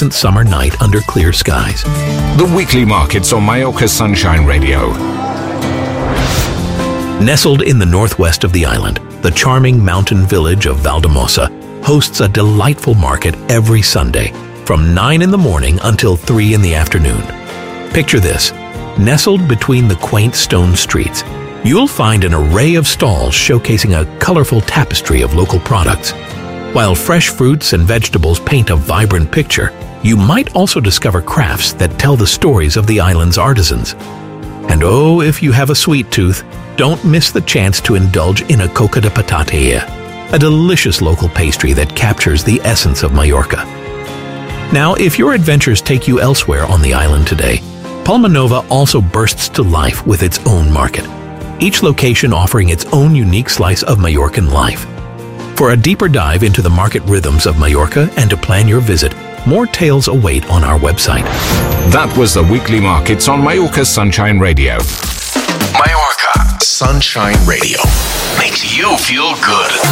consistent summer night under clear skies. The weekly markets on Mallorca Sunshine Radio. Nestled in the northwest of the island, the charming mountain village of Valdemosa hosts a delightful market every Sunday from 9 in the morning until 3 in the afternoon. Picture this. Nestled between the quaint stone streets, you'll find an array of stalls showcasing a colorful tapestry of local products. While fresh fruits and vegetables paint a vibrant picture, you might also discover crafts that tell the stories of the island's artisans. And oh, if you have a sweet tooth, don't miss the chance to indulge in a coca de patatea, a delicious local pastry that captures the essence of Mallorca. Now, if your adventures take you elsewhere on the island today, Palma Nova also bursts to life with its own market, each location offering its own unique slice of Mallorcan life. For a deeper dive into the market rhythms of Mallorca and to plan your visit, more tales await on our website. That was the weekly markets on Mallorca Sunshine Radio. Mallorca Sunshine Radio makes you feel good.